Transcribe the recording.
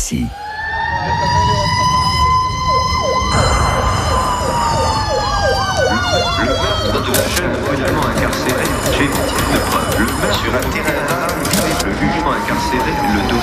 ici. Le meurtre de la jeune brutalement incarcérée, j'ai de preuves. Le meurtre sur un terrain vague, le jugement incarcéré, le dossier.